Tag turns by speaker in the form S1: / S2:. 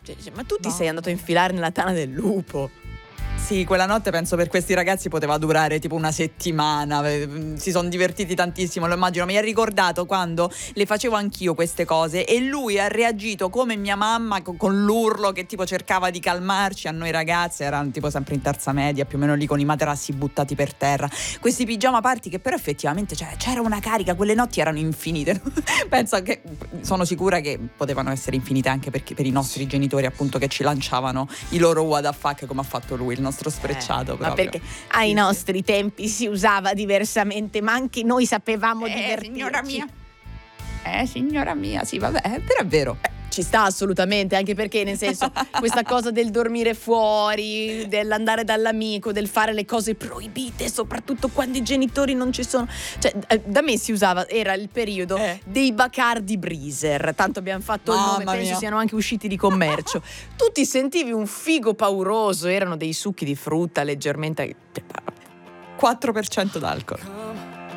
S1: Ma tu ti sei andato a infilare nella tana del lupo.
S2: Sì, quella notte penso per questi ragazzi poteva durare tipo una settimana, si sono divertiti tantissimo, lo immagino. Mi ha ricordato quando le facevo anch'io queste cose e lui ha reagito come mia mamma con l'urlo che tipo cercava di calmarci a noi ragazze, erano tipo sempre in terza media, più o meno lì con i materassi buttati per terra, questi pigiama party che però effettivamente c'era una carica, quelle notti erano infinite. Penso che, sono sicura che potevano essere infinite anche per i nostri genitori, appunto, che ci lanciavano i loro what the fuck come ha fatto lui, il nostro sprecciato proprio.
S1: Ma perché ai nostri tempi si usava diversamente, ma anche noi sapevamo divertirci.
S2: Signora mia, sì, vabbè, però è vero.
S1: Ci sta assolutamente, anche perché nel senso questa cosa del dormire fuori, dell'andare dall'amico, del fare le cose proibite, soprattutto quando i genitori non ci sono, cioè da me si usava, era il periodo dei Bacardi Breezer, tanto abbiamo fatto il nome, penso siano anche usciti di commercio. Tu ti sentivi un figo pauroso, erano dei succhi di frutta leggermente
S2: 4% d'alcol.